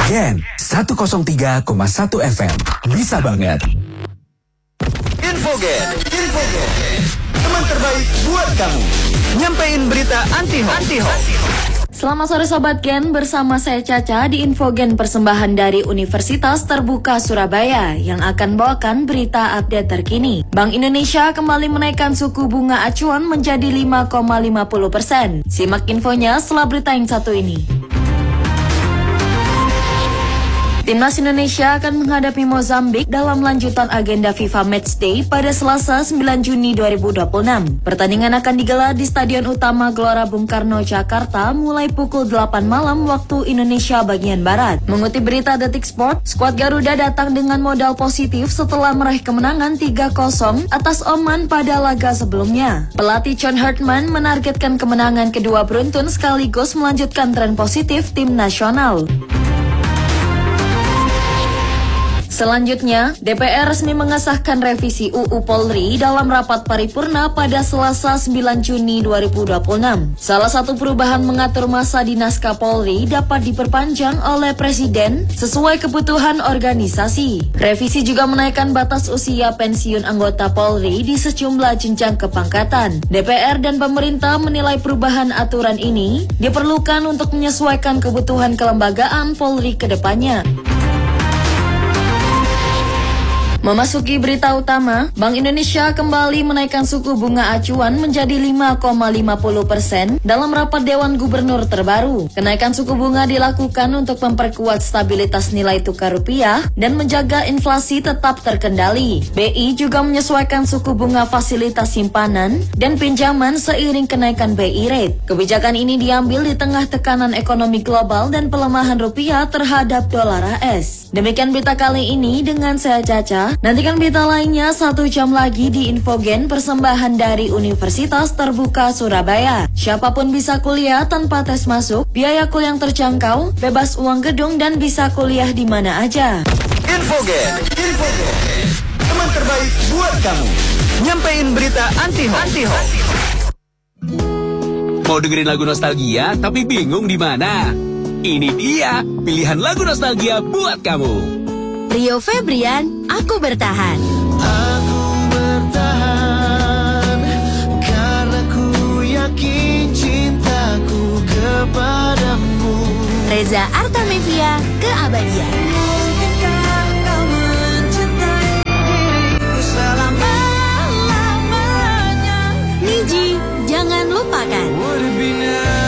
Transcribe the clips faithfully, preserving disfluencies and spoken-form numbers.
Gen seratus tiga koma satu F M. Bisa banget. Infogen, Infogen, teman terbaik buat kamu. Nyampein berita anti-hoax. Anti-hoax. Selamat sore Sobat Gen, bersama saya Caca di Infogen persembahan dari Universitas Terbuka Surabaya yang akan bawakan berita update terkini. Bank Indonesia kembali menaikkan suku bunga acuan menjadi lima koma lima puluh persen. Simak infonya setelah berita yang satu ini. Timnas Indonesia akan menghadapi Mozambik dalam lanjutan agenda FIFA Matchday pada Selasa sembilan Juni dua ribu dua puluh enam. Pertandingan akan digelar di Stadion Utama Gelora Bung Karno, Jakarta mulai pukul delapan malam waktu Indonesia bagian Barat. Mengutip berita Detik Sport, skuad Garuda datang dengan modal positif setelah meraih kemenangan tiga kosong atas Oman pada laga sebelumnya. Pelatih John Hartman menargetkan kemenangan kedua beruntun sekaligus melanjutkan tren positif tim nasional. Selanjutnya, D P R resmi mengesahkan revisi U U Polri dalam rapat paripurna pada Selasa sembilan Juni dua ribu dua puluh enam. Salah satu perubahan mengatur masa dinas Kapolri dapat diperpanjang oleh Presiden sesuai kebutuhan organisasi. Revisi juga menaikkan batas usia pensiun anggota Polri di sejumlah jenjang kepangkatan. D P R dan pemerintah menilai perubahan aturan ini diperlukan untuk menyesuaikan kebutuhan kelembagaan Polri ke depannya. Memasuki berita utama, Bank Indonesia kembali menaikkan suku bunga acuan menjadi lima koma lima puluh persen dalam rapat Dewan Gubernur terbaru. Kenaikan suku bunga dilakukan untuk memperkuat stabilitas nilai tukar rupiah dan menjaga inflasi tetap terkendali. B I juga menyesuaikan suku bunga fasilitas simpanan dan pinjaman seiring kenaikan B I rate. Kebijakan ini diambil di tengah tekanan ekonomi global dan pelemahan rupiah terhadap dolar A S. Demikian berita kali ini dengan saya Caca. Nantikan berita lainnya satu jam lagi di Infogen persembahan dari Universitas Terbuka Surabaya. Siapapun bisa kuliah tanpa tes masuk, biaya kuliah yang terjangkau, bebas uang gedung dan bisa kuliah di mana aja. Infogen, Infogen, teman terbaik buat kamu. Nyampein berita anti-hoax. Anti-hoax. Mau dengerin lagu nostalgia tapi bingung di mana? Ini dia pilihan lagu nostalgia buat kamu. Rio Febrian, Aku Bertahan. Aku bertahan karena ku yakin cintaku kepadamu. Reza Artamevia, Keabadian. Mungkinkah kau mencintai diriku selama-lamanya? Niji, Jangan Lupakan. Would it be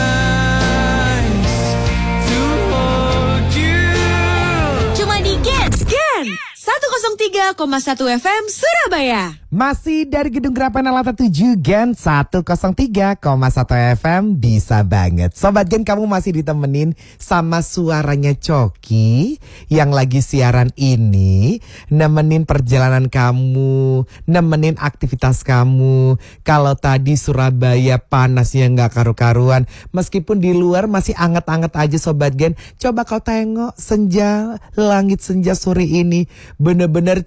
nice to hold you? Cuma di Gen. Gen seratus tiga koma satu F M Surabaya. Masih dari Gedung Gerapan Alata tujuh Gen seratus tiga koma satu F M. Bisa banget. Sobat Gen, kamu masih ditemenin sama suaranya Coki yang lagi siaran ini, nemenin perjalanan kamu, nemenin aktivitas kamu. Kalau tadi Surabaya panasnya gak karu-karuan, meskipun di luar masih anget-anget aja Sobat Gen, coba kau tengok senja, langit senja sore ini bener-bener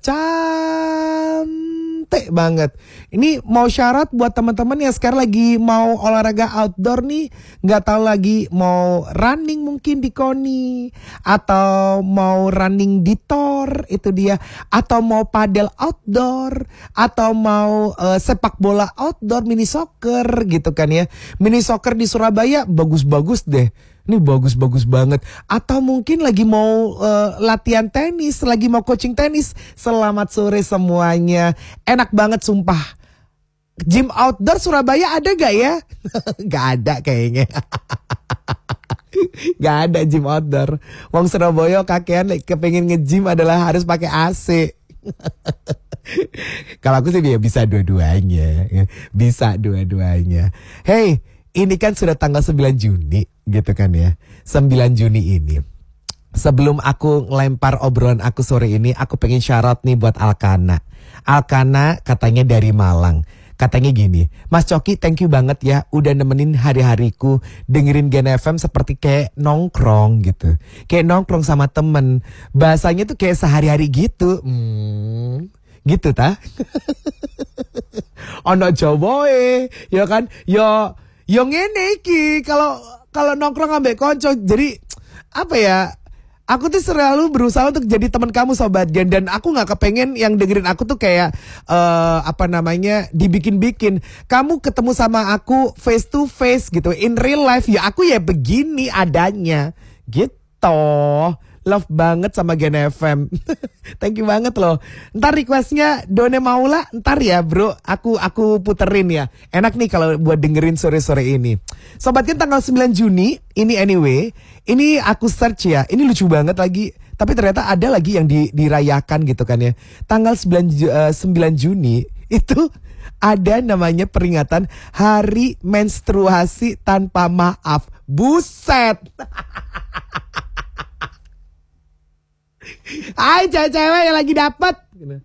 cantik banget. Ini mau syarat buat teman-teman yang sekarang lagi mau olahraga outdoor nih, nggak tahu lagi mau running mungkin di Koni atau mau running di Tor, itu dia, atau mau padel outdoor atau mau uh, sepak bola outdoor, mini soccer gitu kan ya. Mini soccer di Surabaya bagus-bagus deh. Ini bagus-bagus banget. Atau mungkin lagi mau uh, latihan tenis, lagi mau coaching tenis. Selamat sore semuanya. Enak banget sumpah. Gym outdoor Surabaya ada gak ya? Gak ada kayaknya. Gak ada gym outdoor. Wong Surabaya kakean kepengen nge-gym adalah harus pakai A C. Kalau aku sih ya bisa dua-duanya. Bisa dua-duanya. Hey, ini kan sudah tanggal sembilan Juni gitu kan ya. sembilan Juni ini. Sebelum aku ngelempar obrolan aku sore ini, aku pengen syarat nih buat Alkana. Alkana katanya dari Malang. Katanya gini, Mas Coki thank you banget ya udah nemenin hari-hariku dengerin Gen F M seperti kayak nongkrong gitu. Kayak nongkrong sama temen. Bahasanya tuh kayak sehari-hari gitu. Hmm, gitu ta? Ono Jawoe, ya kan? Yo yo ngene iki kalau kalau nongkrong ambek konco, jadi apa ya? Aku tuh selalu berusaha untuk jadi teman kamu Sobat Gen. Dan aku gak kepengen yang dengerin aku tuh kayak uh, apa namanya dibikin-bikin. Kamu ketemu sama aku face to face gitu. In real life ya aku ya begini adanya gitu. Love banget sama Gen F M. Thank you banget loh. Ntar requestnya Done Maula, ntar ya bro, aku aku puterin ya. Enak nih kalau buat dengerin sore-sore ini. Sobat Gen, tanggal sembilan Juni, ini anyway, ini aku search ya, ini lucu banget lagi. Tapi ternyata ada lagi yang di, dirayakan gitu kan ya. Tanggal sembilan, uh, sembilan Juni itu ada namanya peringatan Hari Menstruasi Tanpa Maaf. Buset. Hai cewek-cewek yang lagi dapet.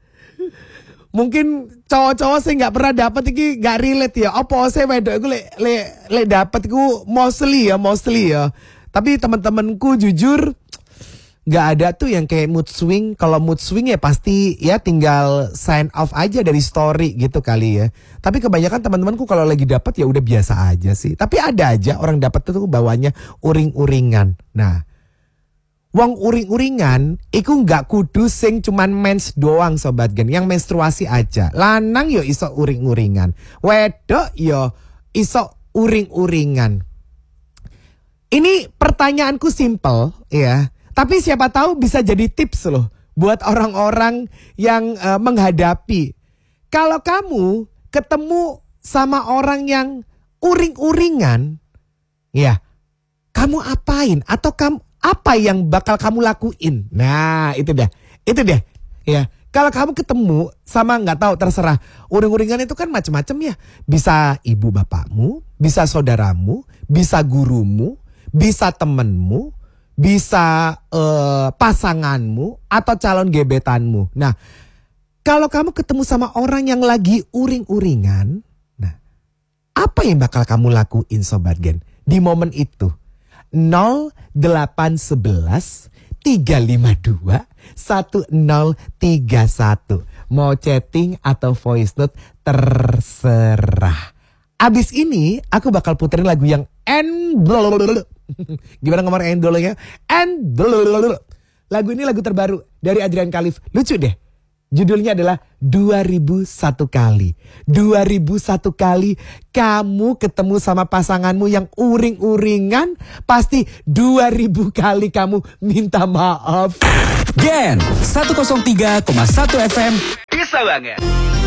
Mungkin cowok-cowok sih nggak pernah dapet iki nggak relate ya. Apa sih wedok iku le le le dapet iku mostly ya, mostly ya. Tapi teman-temanku jujur nggak ada tuh yang kayak mood swing. Kalau mood swing ya pasti ya tinggal sign off aja dari story gitu kali ya. Tapi kebanyakan teman-temanku kalau lagi dapet ya udah biasa aja sih. Tapi ada aja orang dapet tuh bawanya uring-uringan. Nah, wong uring-uringan iku nggak kudu sing cuman mens doang Sobat Gen, yang menstruasi aja. Lanang yo iso uring-uringan, wedok yo iso uring-uringan. Ini pertanyaanku simple ya, tapi siapa tahu bisa jadi tips loh buat orang-orang yang uh, menghadapi. Kalau kamu ketemu sama orang yang uring-uringan, ya kamu apain atau kamu apa yang bakal kamu lakuin? Nah, itu dah. Itu deh. Ya. Kalau kamu ketemu sama nggak tahu terserah. Uring-uringan itu kan macam-macam ya. Bisa ibu bapakmu, bisa saudaramu, bisa gurumu, bisa temenmu, bisa uh, pasanganmu atau calon gebetanmu. Nah, kalau kamu ketemu sama orang yang lagi uring-uringan, nah, apa yang bakal kamu lakuin Sobat Gen di momen itu? nol delapan satu satu tiga lima dua satu nol tiga satu. Mau chatting atau voice note terserah. Abis ini aku bakal puterin lagu yang en gimana ngomong en dulu ya? En lagu ini lagu terbaru dari Adrian Khalif. Lucu deh. Judulnya adalah dua ribu satu kali. dua ribu satu kali kamu ketemu sama pasanganmu yang uring-uringan, pasti dua ribu kali kamu minta maaf. Gen seratus tiga koma satu F M Bisa banget.